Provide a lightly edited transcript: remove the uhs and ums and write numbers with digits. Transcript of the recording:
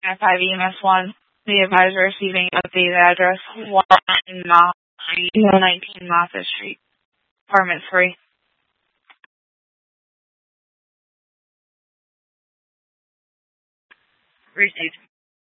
At 5 EMS1, the advisor receiving updated address 119 Moffett Street, apartment 3. Received.